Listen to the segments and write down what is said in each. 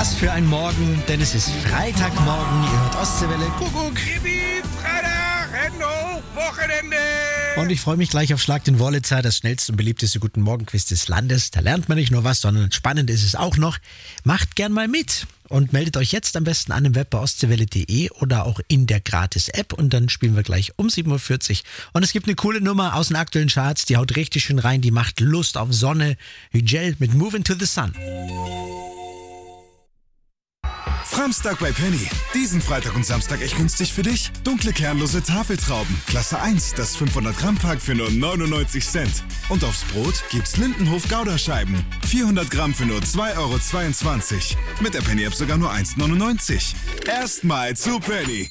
Was für ein Morgen, denn es ist Freitagmorgen. Ihr hört Ostseewelle. Kuckuck. Yippie, Freitag, Hände hoch, Wochenende. Und ich freue mich gleich auf Schlag den Wollitzer, das schnellste und beliebteste Guten Morgen-Quiz des Landes. Da lernt man nicht nur was, sondern spannend ist es auch noch. Macht gern mal mit und meldet euch jetzt am besten an im Web bei ostseewelle.de oder auch in der Gratis-App und dann spielen wir gleich um 7.40 Uhr. Und es gibt eine coole Nummer aus den aktuellen Charts, die haut richtig schön rein, die macht Lust auf Sonne. Hügel mit Moving to the Sun. Framstag bei Penny. Diesen Freitag und Samstag echt günstig für dich. Dunkle kernlose Tafeltrauben. Klasse 1, das 500 Gramm Pack für nur 99 Cent. Und aufs Brot gibt's Lindenhof Gouda-Scheiben. 400 Gramm für nur 2,22 €. Mit der Penny-App sogar nur 1,99 €. Erstmal zu Penny.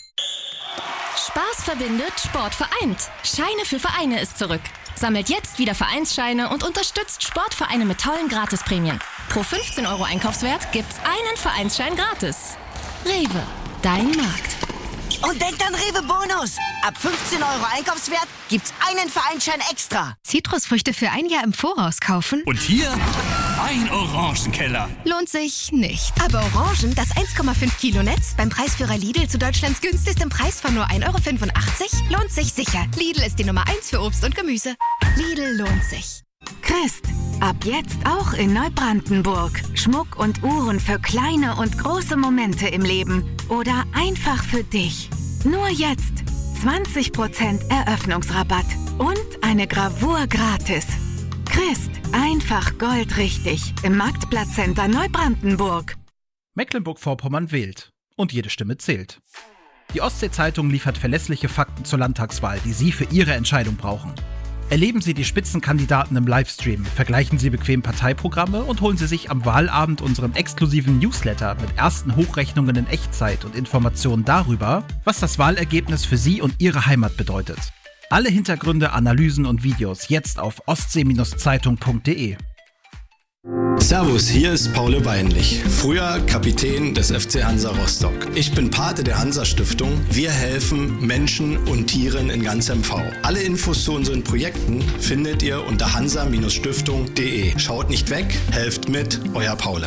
Spaß verbindet, Sport vereint. Scheine für Vereine ist zurück. Sammelt jetzt wieder Vereinsscheine und unterstützt Sportvereine mit tollen Gratisprämien. Pro 15 € Einkaufswert gibt's einen Vereinsschein gratis. Rewe, dein Markt. Und denkt an Rewe Bonus. Ab 15 € Einkaufswert gibt's einen Vereinsschein extra. Zitrusfrüchte für ein Jahr im Voraus kaufen? Und hier ein Orangenkeller. Lohnt sich nicht. Aber Orangen, das 1,5 Kilo Netz beim Preisführer Lidl zu Deutschlands günstigstem Preis von nur 1,85 € lohnt sich sicher. Lidl ist die Nummer 1 für Obst und Gemüse. Lidl lohnt sich. Christ, ab jetzt auch in Neubrandenburg. Schmuck und Uhren für kleine und große Momente im Leben. Oder einfach für dich. Nur jetzt 20% Eröffnungsrabatt und eine Gravur gratis. Christ, einfach goldrichtig. Im Marktplatzcenter Neubrandenburg. Mecklenburg-Vorpommern wählt. Und jede Stimme zählt. Die Ostsee-Zeitung liefert verlässliche Fakten zur Landtagswahl, die Sie für Ihre Entscheidung brauchen. Erleben Sie die Spitzenkandidaten im Livestream, vergleichen Sie bequem Parteiprogramme und holen Sie sich am Wahlabend unseren exklusiven Newsletter mit ersten Hochrechnungen in Echtzeit und Informationen darüber, was das Wahlergebnis für Sie und Ihre Heimat bedeutet. Alle Hintergründe, Analysen und Videos jetzt auf ostsee-zeitung.de. Servus, hier ist Paul Weinlich, früher Kapitän des FC Hansa Rostock. Ich bin Pate der Hansa-Stiftung. Wir helfen Menschen und Tieren in ganz MV. Alle Infos zu unseren Projekten findet ihr unter hansa-stiftung.de. Schaut nicht weg, helft mit, euer Paul.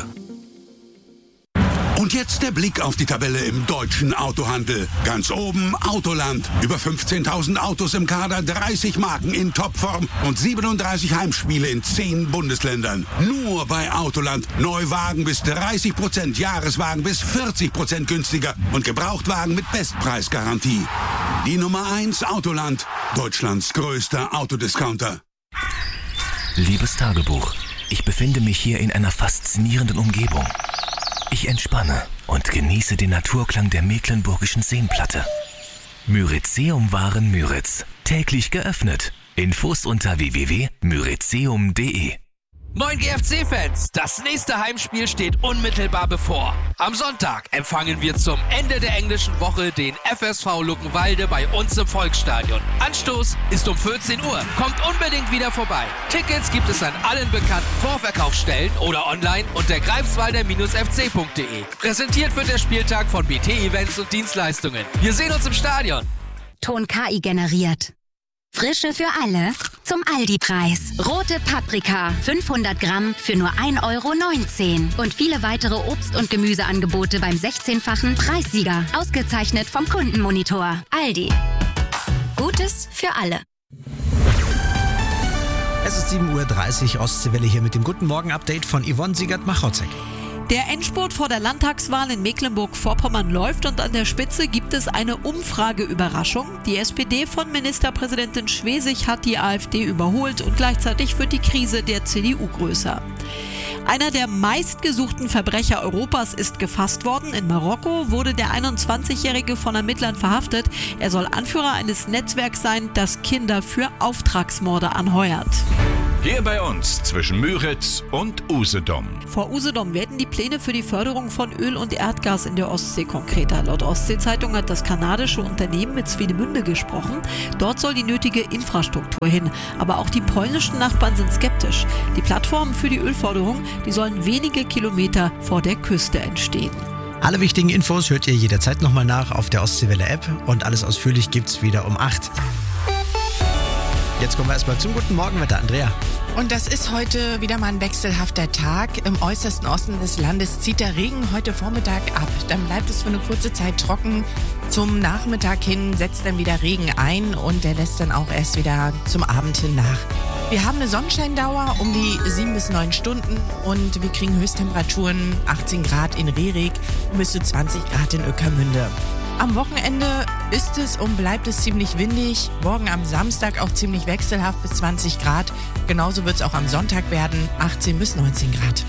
Und jetzt der Blick auf die Tabelle im deutschen Autohandel. Ganz oben Autoland. Über 15.000 Autos im Kader, 30 Marken in Topform und 37 Heimspiele in 10 Bundesländern. Nur bei Autoland. Neuwagen bis 30%, Jahreswagen bis 40% günstiger und Gebrauchtwagen mit Bestpreisgarantie. Die Nummer 1 Autoland. Deutschlands größter Autodiscounter. Liebes Tagebuch, ich befinde mich hier in einer faszinierenden Umgebung. Ich entspanne und genieße den Naturklang der mecklenburgischen Seenplatte. Myrizeum Waren Müritz. Täglich geöffnet. Infos unter www.myrizeum.de. Moin GFC-Fans, das nächste Heimspiel steht unmittelbar bevor. Am Sonntag empfangen wir zum Ende der englischen Woche den FSV Luckenwalde bei uns im Volksstadion. Anstoß ist um 14 Uhr. Kommt unbedingt wieder vorbei. Tickets gibt es an allen bekannten Vorverkaufsstellen oder online unter greifswalder-fc.de. Präsentiert wird der Spieltag von BT Events und Dienstleistungen. Wir sehen uns im Stadion. Ton KI generiert. Frische für alle zum Aldi-Preis. Rote Paprika, 500 Gramm für nur 1,19 €. Und viele weitere Obst- und Gemüseangebote beim 16-fachen Preissieger. Ausgezeichnet vom Kundenmonitor. Aldi. Gutes für alle. Es ist 7.30 Uhr, Ostseewelle hier mit dem Guten Morgen-Update von Yvonne Siegert-Machautzek. Der Endspurt vor der Landtagswahl in Mecklenburg-Vorpommern läuft und an der Spitze gibt es eine Umfrageüberraschung. Die SPD von Ministerpräsidentin Schwesig hat die AfD überholt und gleichzeitig wird die Krise der CDU größer. Einer der meistgesuchten Verbrecher Europas ist gefasst worden. In Marokko wurde der 21-Jährige von Ermittlern verhaftet. Er soll Anführer eines Netzwerks sein, das Kinder für Auftragsmorde anheuert. Hier bei uns zwischen Müritz und Usedom. Vor Usedom werden die Pläne für die Förderung von Öl und Erdgas in der Ostsee konkreter. Laut Ostsee-Zeitung hat das kanadische Unternehmen mit Swinemünde gesprochen. Dort soll die nötige Infrastruktur hin. Aber auch die polnischen Nachbarn sind skeptisch. Die Plattformen für die Ölförderung, die sollen wenige Kilometer vor der Küste entstehen. Alle wichtigen Infos hört ihr jederzeit nochmal nach auf der Ostseewelle-App und alles ausführlich gibt's wieder um 8. Jetzt kommen wir erstmal zum guten Morgenwetter, Andrea. Und das ist heute wieder mal ein wechselhafter Tag. Im äußersten Osten des Landes zieht der Regen heute Vormittag ab. Dann bleibt es für eine kurze Zeit trocken. Zum Nachmittag hin setzt dann wieder Regen ein und der lässt dann auch erst wieder zum Abend hin nach. Wir haben eine Sonnenscheindauer um die 7 bis 9 Stunden und wir kriegen Höchsttemperaturen 18 Grad in Rerik bis zu 20 Grad in Ueckermünde. Am Wochenende ist es und bleibt es ziemlich windig. Morgen am Samstag auch ziemlich wechselhaft bis 20 Grad. Genauso wird es auch am Sonntag werden, 18 bis 19 Grad.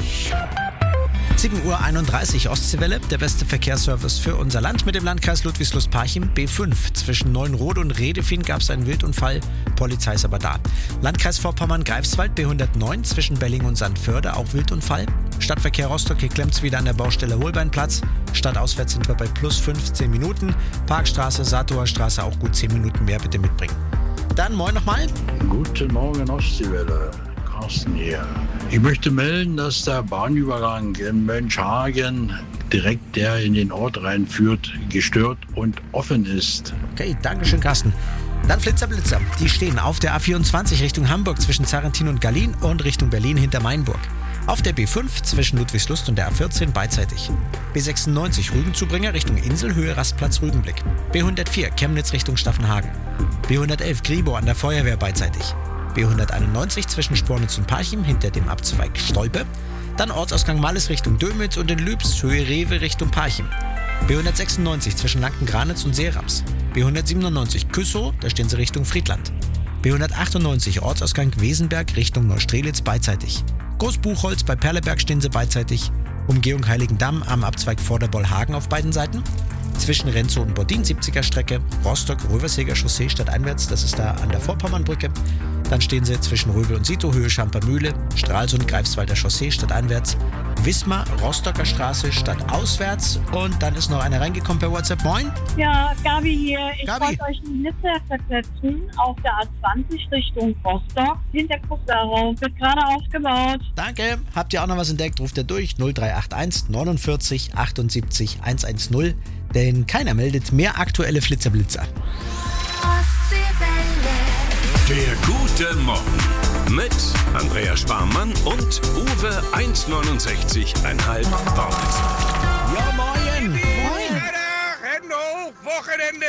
7:31 Uhr Ostseewelle, der beste Verkehrsservice für unser Land mit dem Landkreis Ludwigslust-Parchim. B5. Zwischen Neuenrode und Redefin gab es einen Wildunfall. Polizei ist aber da. Landkreis Vorpommern-Greifswald, B109 zwischen Belling und Sandförde, auch Wildunfall. Stadtverkehr Rostock, hier klemmt's wieder an der Baustelle Holbeinplatz. Stadtauswärts sind wir bei plus 15 Minuten. Parkstraße, Satower Straße auch gut 10 Minuten mehr bitte mitbringen. Dann moin nochmal. Guten Morgen Ostseewelle. Carsten hier. Ich möchte melden, dass der Bahnübergang in Mönchhagen, direkt der in den Ort reinführt, gestört und offen ist. Okay, Dankeschön, Carsten. Dann Flitzer. Die stehen auf der A24 Richtung Hamburg zwischen Zarrentin und Gallien und Richtung Berlin hinter Mainburg. Auf der B5 zwischen Ludwigslust und der A14 beidseitig. B96 Rügenzubringer Richtung Inselhöhe Rastplatz Rügenblick. B104 Chemnitz Richtung Staffenhagen. B111 Gribo an der Feuerwehr beidseitig. B191 zwischen Spornitz und Parchim hinter dem Abzweig Stolpe. Dann Ortsausgang Malles Richtung Dömitz und in Lübs Höhe Rewe Richtung Parchim. B196 zwischen Lanken-Granitz und Seerams. B197 Küssow, da stehen sie Richtung Friedland. B198 Ortsausgang Wesenberg Richtung Neustrelitz beidseitig. Großbuchholz bei Perleberg stehen sie beidseitig. Umgehung Heiligendamm am Abzweig Vorderbollhagen auf beiden Seiten. Zwischen Renzow und Bordin 70er Strecke. Rostock-Röverseger Chaussee stadteinwärts, das ist da an der Vorpommernbrücke. Dann stehen sie zwischen Röbel und Sito, Höhe Schampermühle, Stralsund, Greifswalder Chaussee stadteinwärts, Wismar, Rostocker Straße stadtauswärts und dann ist noch einer reingekommen per WhatsApp. Moin. Ja, Gabi hier. Ich Gabi. wollte euch einen Blitzer versetzen auf der A20 Richtung Rostock. Hinter Kussau wird gerade aufgebaut. Danke. Habt ihr auch noch was entdeckt? Ruft ihr durch 0381 49 78 110, denn keiner meldet mehr aktuelle Flitzer. Der gute Morgen mit Andrea Sparmann und Uwe 1,69,5 Bauernz. Ja, moin. Wochenende.